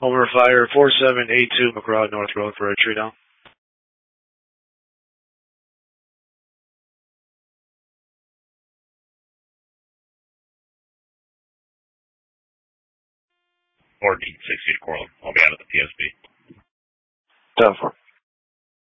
Over fire 4782 McGraw North Road for a tree down. Or 6 feet of coral. I'll be out at the PSB. 10-4.